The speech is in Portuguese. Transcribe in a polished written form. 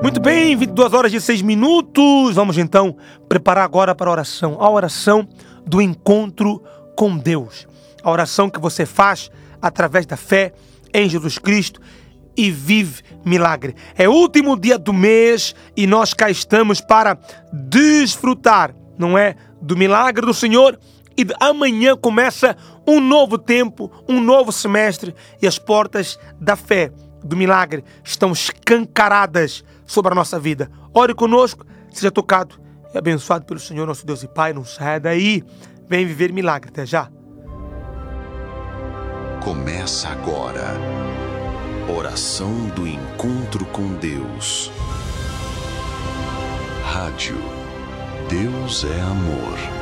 Muito bem, 22 horas e 6 minutos. Vamos então preparar agora para a oração do encontro com Deus. A oração que você faz através da fé em Jesus Cristo e vive milagre. É o último dia do mês e nós cá estamos para desfrutar, não é, do milagre do Senhor. E amanhã começa um novo tempo, um novo semestre e as portas da fé, do milagre, estão escancaradas sobre a nossa vida. Ore conosco, seja tocado e abençoado pelo Senhor, nosso Deus e Pai. Não saia daí, vem viver milagre. Até já. Começa agora. Oração do encontro com Deus. Rádio Deus é Amor.